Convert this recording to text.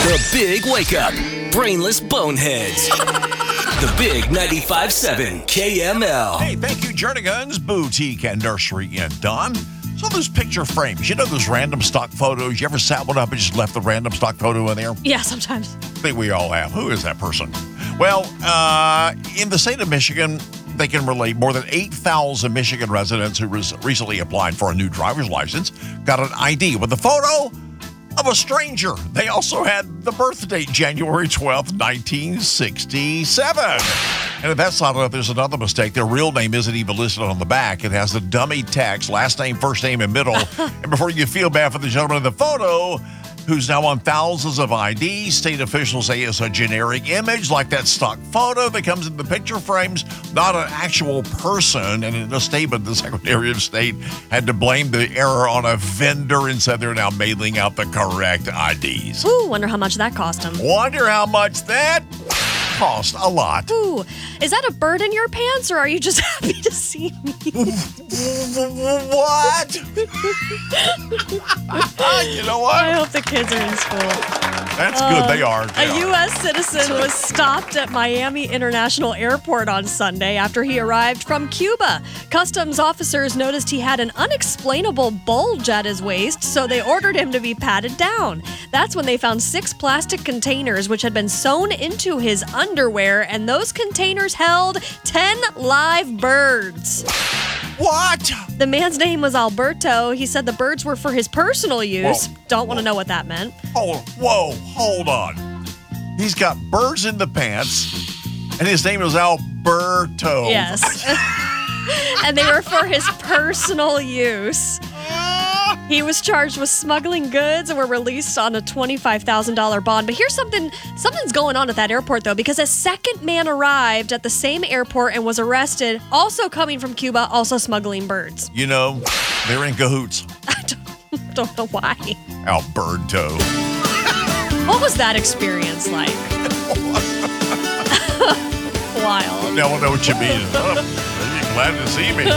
The Big Wake Up. Brainless Boneheads. The Big 95.7 KML. Hey, thank you, Jernigan's Boutique and Nursery in Dunn. So those picture frames, you know those random stock photos? You ever sat one up and just left the random stock photo in there? Yeah, sometimes. I think we all have. Who is that person? Well, in the state of Michigan, they can relate more than 8,000 Michigan residents who recently applied for a new driver's license got an ID with a photo of a stranger. They also had the birth date, January 12th, 1967. And if that's not enough, there's another mistake. Their real name isn't even listed on the back. It has the dummy text, last name, first name, and middle. And before you feel bad for the gentleman in the photo, who's now on thousands of IDs, state officials say it's a generic image like that stock photo that comes in the picture frames, not an actual person. And in a statement, the Secretary of State had to blame the error on a vendor and said they're now mailing out the correct IDs. Ooh, wonder how much that cost him. Wonder how much that cost. A lot. Ooh, is that a bird in your pants, or are you just happy to see me? What? You know what? I hope the kids are in school. That's good. They are. A U.S. citizen was stopped at Miami International Airport on Sunday after he arrived from Cuba. Customs officers noticed he had an unexplainable bulge at his waist, so they ordered him to be patted down. That's when they found 6 plastic containers which had been sewn into his underwear, and those containers held 10 live birds. What? The man's name was Alberto. He said the birds were for his personal use. Whoa. Don't want to know what that meant. Hold on. He's got birds in the pants, and his name is Alberto. Yes. And they were for his personal use. He was charged with smuggling goods and were released on a $25,000 bond. But here's something's going on at that airport, though, because a second man arrived at the same airport and was arrested, also coming from Cuba, also smuggling birds. You know, they're in cahoots. I don't know why. Alberto. What was that experience like? Wild. Now I know what you mean. Oh, you're glad to see me.